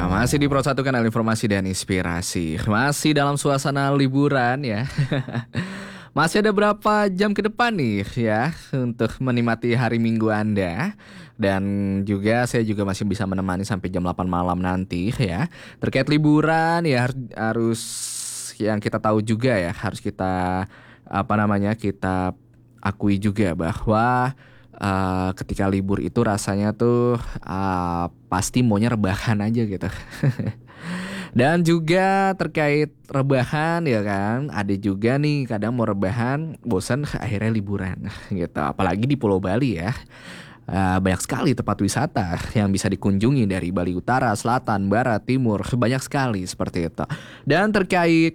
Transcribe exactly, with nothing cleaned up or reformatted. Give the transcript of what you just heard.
Masih di Pro satu Kanal Informasi dan Inspirasi. Masih dalam suasana liburan ya. Masih ada berapa jam ke depan nih ya untuk menikmati hari Minggu Anda. Dan juga saya juga masih bisa menemani sampai jam delapan malam nanti ya. Terkait liburan ya har- harus yang kita tahu juga ya, harus kita apa namanya kita akui juga bahwa uh, ketika libur itu rasanya tuh uh, pasti maunya rebahan aja gitu. Dan juga terkait rebahan ya kan, ada juga nih kadang mau rebahan, bosan akhirnya liburan gitu. Apalagi di Pulau Bali ya. Eh, banyak sekali tempat wisata yang bisa dikunjungi dari Bali Utara, Selatan, Barat, Timur, banyak sekali seperti itu. Dan terkait